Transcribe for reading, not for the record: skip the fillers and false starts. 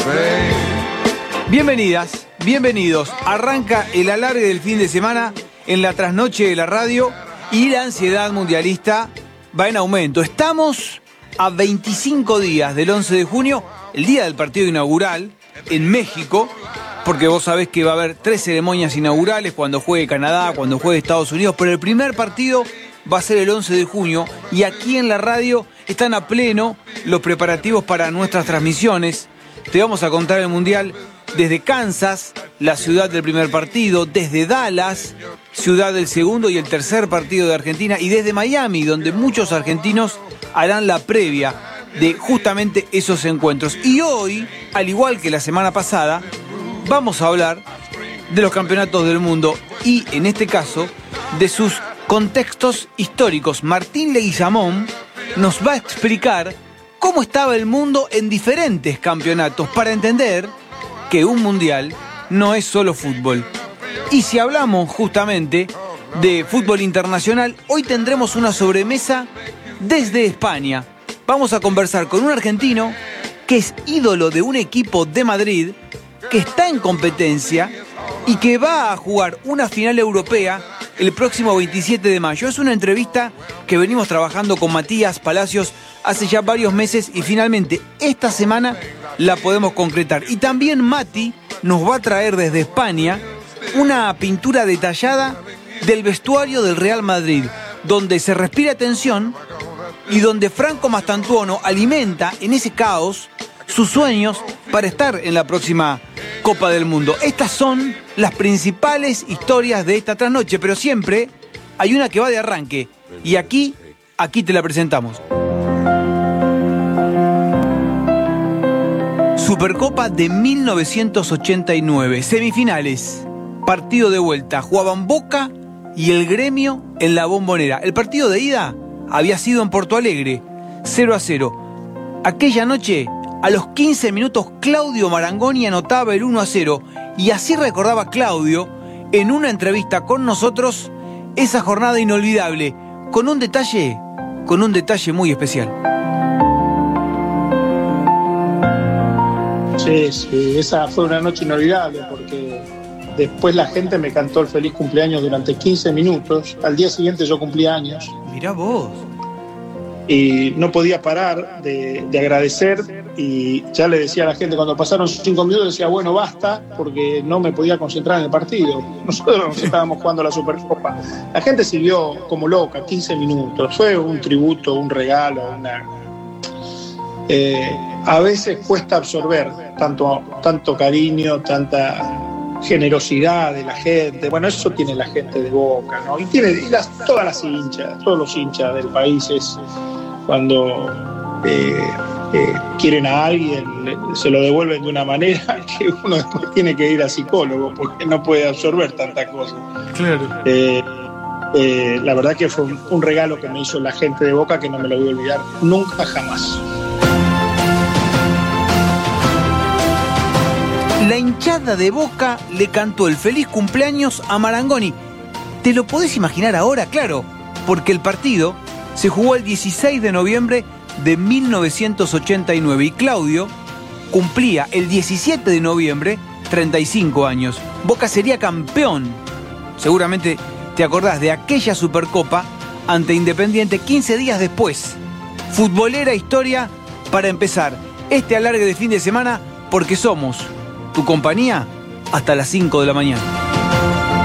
Bienvenidas, bienvenidos. Arranca el alargue del fin de semana en la trasnoche de la radio y la ansiedad mundialista va en aumento. Estamos a 25 días del 11 de junio, el día del partido inaugural en México, porque vos sabés que va a haber 3 ceremonias inaugurales cuando juegue Canadá, cuando juegue Estados Unidos, pero el primer partido va a ser el 11 de junio y aquí en la radio están a pleno los preparativos para nuestras transmisiones. Te vamos a contar el Mundial desde Kansas, la ciudad del primer partido, desde Dallas, ciudad del segundo y el tercer partido de Argentina, y desde Miami, donde muchos argentinos harán la previa de justamente esos encuentros. Y hoy, al igual que la semana pasada, vamos a hablar de los campeonatos del mundo y, en este caso, de sus contextos históricos. Martín Leguizamón nos va a explicar cómo estaba el mundo en diferentes campeonatos para entender que un mundial no es solo fútbol. Y si hablamos justamente de fútbol internacional, hoy tendremos una sobremesa desde España. Vamos a conversar con un argentino que es ídolo de un equipo de Madrid, que está en competencia y que va a jugar una final europea el próximo 27 de mayo. Es una entrevista que venimos trabajando con Matías Palacios hace ya varios meses y finalmente esta semana la podemos concretar. Y también Mati nos va a traer desde España una pintura detallada del vestuario del Real Madrid, donde se respira tensión y donde Franco Mastantuono alimenta en ese caos sus sueños para estar en la próxima Copa del Mundo. Estas son las principales historias de esta trasnoche, pero siempre hay una que va de arranque y aquí te la presentamos. Supercopa de 1989, semifinales, partido de vuelta, jugaban Boca y el Gremio en la Bombonera. El partido de ida había sido en Porto Alegre, 0-0. Aquella noche, a los 15 minutos, Claudio Marangoni anotaba el 1-0 y así recordaba Claudio en una entrevista con nosotros esa jornada inolvidable, con un detalle muy especial. Sí, esa fue una noche inolvidable porque después la gente me cantó el feliz cumpleaños durante 15 minutos. Al día siguiente yo cumplía años. Mirá vos. Y no podía parar de agradecer y ya le decía a la gente, cuando pasaron 5 minutos decía, bueno, basta, porque no me podía concentrar en el partido. Nosotros nos estábamos jugando la Supercopa. La gente siguió como loca, 15 minutos. Fue un tributo, un regalo, a veces cuesta absorber tanto cariño, tanta generosidad de la gente. Bueno, eso tiene la gente de Boca, ¿no? Y todas las hinchas, todos los hinchas del país, es cuando quieren a alguien, se lo devuelven de una manera que uno después tiene que ir al psicólogo porque no puede absorber tanta cosa. Claro. La verdad que fue un regalo que me hizo la gente de Boca que no me lo voy a olvidar nunca, jamás. La hinchada de Boca le cantó el feliz cumpleaños a Marangoni. ¿Te lo podés imaginar ahora? Claro, porque el partido se jugó el 16 de noviembre de 1989 y Claudio cumplía el 17 de noviembre 35 años. Boca sería campeón. Seguramente te acordás de aquella Supercopa ante Independiente 15 días después. Futbolera historia para empezar este alargue de fin de semana porque somos tu compañía hasta las 5 de la mañana.